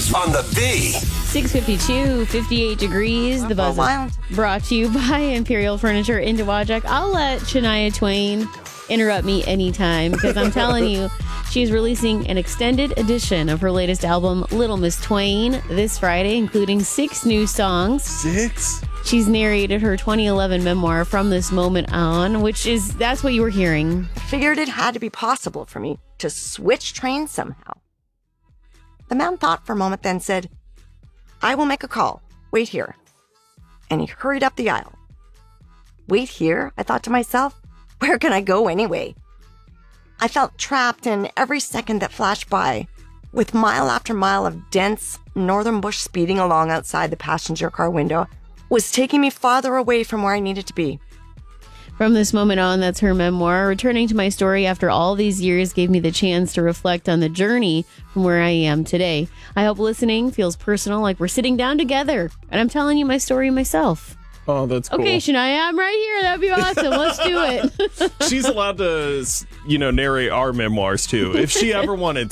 Buzz on the B. 6:52, 58 degrees. The Buzz is brought to you by Imperial Furniture in Dowagiac. I'll let Shania Twain interrupt me anytime because I'm telling you, she's releasing an extended edition of her latest album, Little Miss Twain, this Friday, including 6 new songs. 6? She's narrated her 2011 memoir, From This Moment On, that's what you were hearing. I figured it had to be possible for me to switch trains somehow. The man thought for a moment, then said, I will make a call. Wait here. And he hurried up the aisle. Wait here? I thought to myself, where can I go anyway? I felt trapped in every second that flashed by, with mile after mile of dense northern bush speeding along outside the passenger car window was taking me farther away from where I needed to be. From This Moment On, that's her memoir. Returning to my story after all these years gave me the chance to reflect on the journey from where I am today. I hope listening feels personal, like we're sitting down together and I'm telling you my story myself. Oh, that's cool. Okay, Shania, I'm right here. That'd be awesome. Let's do it. She's allowed to, narrate our memoirs, too, if she ever wanted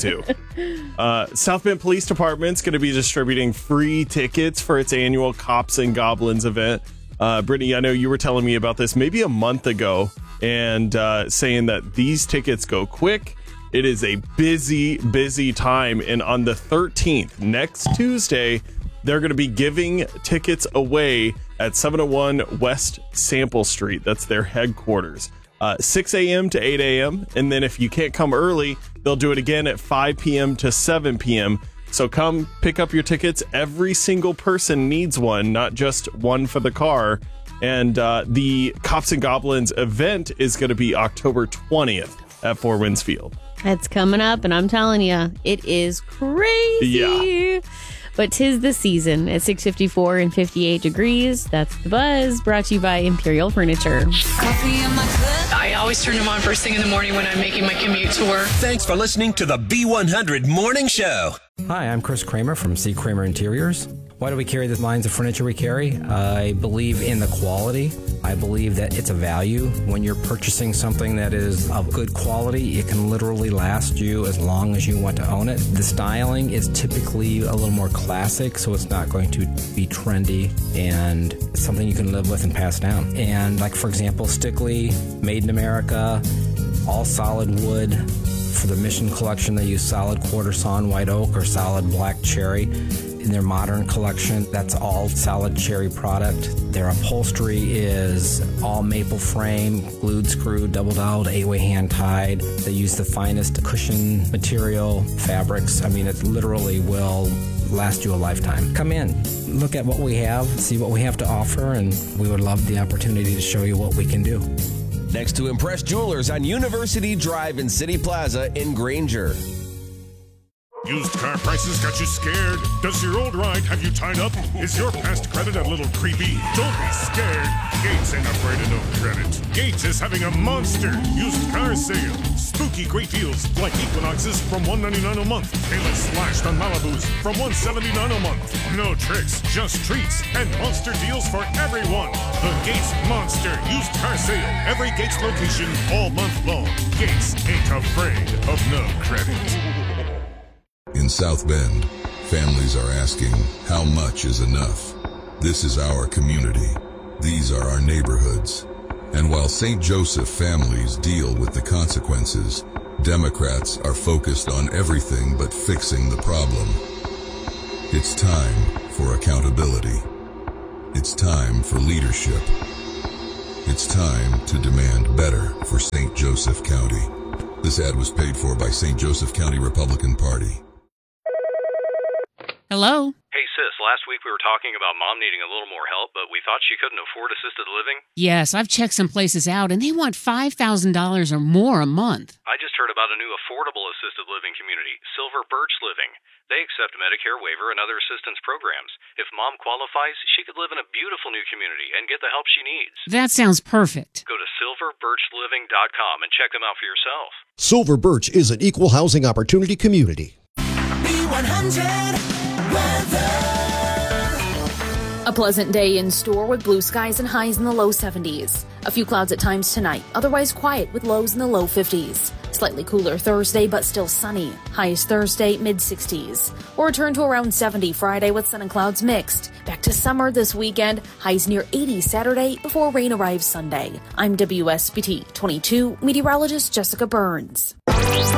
to. South Bend Police Department's going to be distributing free tickets for its annual Cops and Goblins event. Brittany, I know you were telling me about this maybe a month ago and saying that these tickets go quick. It is a busy, busy time. And on the 13th, next Tuesday, they're going to be giving tickets away at 701 West Sample Street. That's their headquarters. 6 a.m. to 8 a.m. And then if you can't come early, they'll do it again at 5 p.m. to 7 p.m. So come pick up your tickets. Every single person needs one, not just one for the car. And the Cops and Goblins event is going to be October 20th at Four Winds Field. That's coming up, and I'm telling you, it is crazy. Yeah. But 'tis the season at 6:54 and 58 degrees. That's The Buzz, brought to you by Imperial Furniture. I always turn them on first thing in the morning when I'm making my commute to work. Thanks for listening to the B100 Morning Show. Hi, I'm Chris Kramer from C. Kramer Interiors. Why do we carry the lines of furniture we carry? I believe in the quality. I believe that it's a value. When you're purchasing something that is of good quality, it can literally last you as long as you want to own it. The styling is typically a little more classic, so it's not going to be trendy, and it's something you can live with and pass down. And like, for example, Stickley, made in America, all solid wood. For the Mission collection, they use solid quarter sawn white oak or solid black cherry. In their modern collection, that's all solid cherry product. Their upholstery is all maple frame, glued, screwed, double doweled, 8-way hand tied. They use the finest cushion material, fabrics. I mean, it literally will last you a lifetime. Come in, look at what we have, see what we have to offer, and we would love the opportunity to show you what we can do. Next to Impress Jewelers on University Drive in City Plaza in Granger. Used car prices got you scared? Does your old ride have you tied up? Is your past credit a little creepy? Don't be scared. Gates ain't afraid of no credit. Gates is having a monster used car sale. Spooky great deals like Equinoxes from $199 a month. Payless slashed on Malibus from $179 a month. No tricks, just treats and monster deals for everyone. The Gates Monster used car sale. Every Gates location all month long. Gates ain't afraid of no credit. In South Bend, families are asking, how much is enough? This is our community. These are our neighborhoods. And while St. Joseph families deal with the consequences, Democrats are focused on everything but fixing the problem. It's time for accountability. It's time for leadership. It's time to demand better for St. Joseph County. This ad was paid for by St. Joseph County Republican Party. Hello? Hey, sis, last week we were talking about Mom needing a little more help, but we thought she couldn't afford assisted living. Yes, I've checked some places out, and they want $5,000 or more a month. I just heard about a new affordable assisted living community, Silver Birch Living. They accept Medicare waiver and other assistance programs. If Mom qualifies, she could live in a beautiful new community and get the help she needs. That sounds perfect. Go to silverbirchliving.com and check them out for yourself. Silver Birch is an equal housing opportunity community. B100 weather. A pleasant day in store with blue skies and highs in the low 70s. A few clouds at times tonight, otherwise quiet with lows in the low 50s. Slightly cooler Thursday, but still sunny. Highs Thursday, mid-60s. We'll return to around 70 Friday with sun and clouds mixed. Back to summer this weekend. Highs near 80 Saturday before rain arrives Sunday. I'm WSBT 22 meteorologist Jessica Burns.